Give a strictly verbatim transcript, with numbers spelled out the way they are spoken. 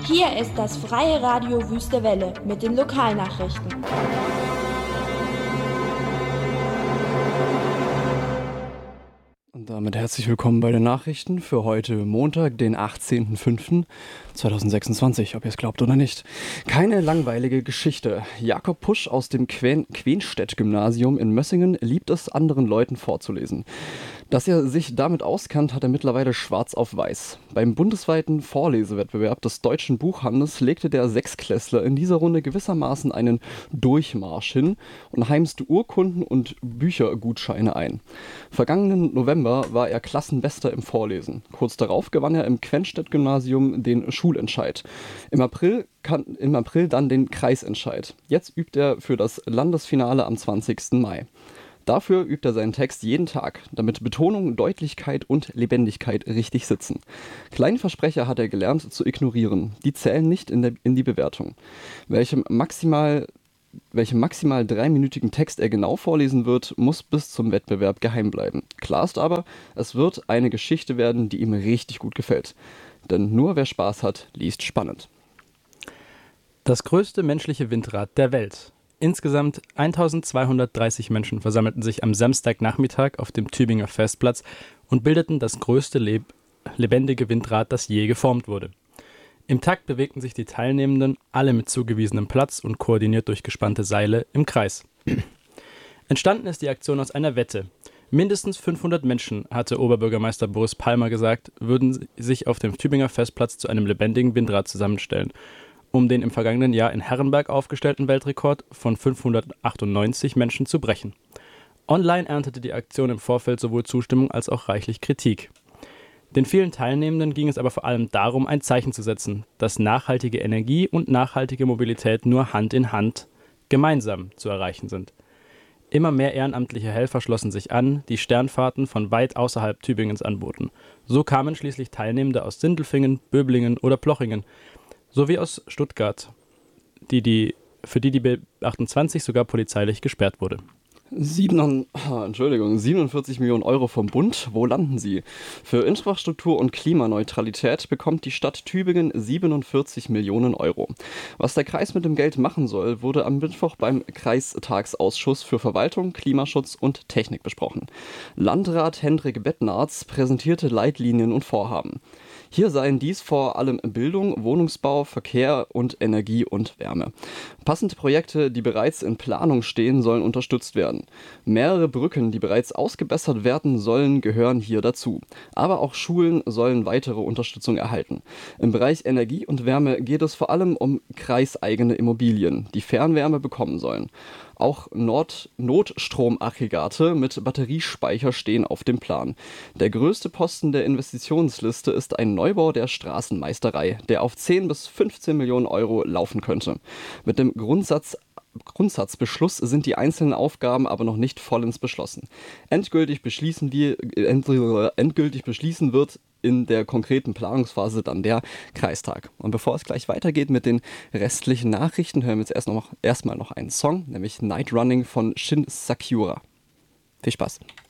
Hier ist das Freie Radio Wüste Welle mit den Lokalnachrichten. Und damit herzlich willkommen bei den Nachrichten für heute Montag, den achtzehnten fünften zweitausendsechsundzwanzig, ob ihr es glaubt oder nicht. Keine langweilige Geschichte. Jakob Pusch aus dem Quen- Quenstedt-Gymnasium in Mössingen liebt es, anderen Leuten vorzulesen. Dass er sich damit auskennt, hat er mittlerweile schwarz auf weiß. Beim bundesweiten Vorlesewettbewerb des deutschen Buchhandels legte der Sechsklässler in dieser Runde gewissermaßen einen Durchmarsch hin und heimste Urkunden und Büchergutscheine ein. Vergangenen November war er Klassenbester im Vorlesen. Kurz darauf gewann er im Quenstedt-Gymnasium den Schulentscheid. Im April, kann, im April dann den Kreisentscheid. Jetzt übt er für das Landesfinale am zwanzigsten Mai. Dafür übt er seinen Text jeden Tag, damit Betonung, Deutlichkeit und Lebendigkeit richtig sitzen. Kleine Versprecher hat er gelernt zu ignorieren. Die zählen nicht in, der, in die Bewertung. Welchem maximal, welchen maximal dreiminütigen Text er genau vorlesen wird, muss bis zum Wettbewerb geheim bleiben. Klar ist aber, es wird eine Geschichte werden, die ihm richtig gut gefällt. Denn nur wer Spaß hat, liest spannend. Das größte menschliche Windrad der Welt. Insgesamt eintausendzweihundertdreißig Menschen versammelten sich am Samstagnachmittag auf dem Tübinger Festplatz und bildeten das größte leb- lebendige Windrad, das je geformt wurde. Im Takt bewegten sich die Teilnehmenden, alle mit zugewiesenem Platz und koordiniert durch gespannte Seile, im Kreis. Entstanden ist die Aktion aus einer Wette. Mindestens fünfhundert Menschen, hatte Oberbürgermeister Boris Palmer gesagt, würden sich auf dem Tübinger Festplatz zu einem lebendigen Windrad zusammenstellen, um den im vergangenen Jahr in Herrenberg aufgestellten Weltrekord von fünfhundertachtundneunzig Menschen zu brechen. Online erntete die Aktion im Vorfeld sowohl Zustimmung als auch reichlich Kritik. Den vielen Teilnehmenden ging es aber vor allem darum, ein Zeichen zu setzen, dass nachhaltige Energie und nachhaltige Mobilität nur Hand in Hand gemeinsam zu erreichen sind. Immer mehr ehrenamtliche Helfer schlossen sich an, die Sternfahrten von weit außerhalb Tübingens anboten. So kamen schließlich Teilnehmende aus Sindelfingen, Böblingen oder Plochingen, sowie aus Stuttgart, die die, für die die B achtundzwanzig sogar polizeilich gesperrt wurde. Sieben, Entschuldigung, siebenundvierzig Millionen Euro vom Bund, wo landen sie? Für Infrastruktur und Klimaneutralität bekommt die Stadt Tübingen siebenundvierzig Millionen Euro. Was der Kreis mit dem Geld machen soll, wurde am Mittwoch beim Kreistagsausschuss für Verwaltung, Klimaschutz und Technik besprochen. Landrat Hendrik Bettnarz präsentierte Leitlinien und Vorhaben. Hier seien dies vor allem Bildung, Wohnungsbau, Verkehr und Energie und Wärme. Passende Projekte, die bereits in Planung stehen, sollen unterstützt werden. Mehrere Brücken, die bereits ausgebessert werden sollen, gehören hier dazu. Aber auch Schulen sollen weitere Unterstützung erhalten. Im Bereich Energie und Wärme geht es vor allem um kreiseigene Immobilien, die Fernwärme bekommen sollen. Auch Nord- Notstromaggregate mit Batteriespeicher stehen auf dem Plan. Der größte Posten der Investitionsliste ist ein Neubau der Straßenmeisterei, der auf zehn bis fünfzehn Millionen Euro laufen könnte. Mit dem Grundsatz Grundsatzbeschluss sind die einzelnen Aufgaben aber noch nicht vollends beschlossen. Endgültig beschließen, wir, endgültig beschließen wird in der konkreten Planungsphase dann der Kreistag. Und bevor es gleich weitergeht mit den restlichen Nachrichten, hören wir jetzt erst noch, erstmal noch einen Song, nämlich Night Running von Shin Sakura. Viel Spaß!